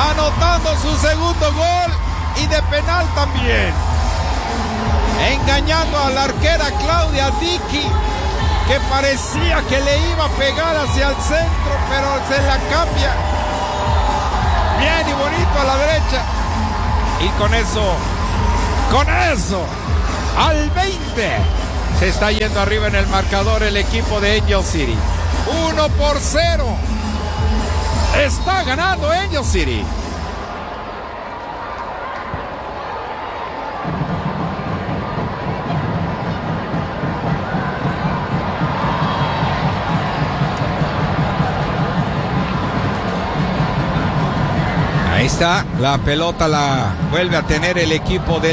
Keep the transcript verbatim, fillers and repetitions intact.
anotando su segundo gol y de penal también, engañando a la arquera Claudia Dickey, que parecía que le iba a pegar hacia el centro, pero se la cambia bien y bonito a la derecha, y con eso con eso al veinte se está yendo arriba en el marcador el equipo de Angel City. Uno por cero está ganando Angel City. Ahí está, la pelota la vuelve a tener el equipo del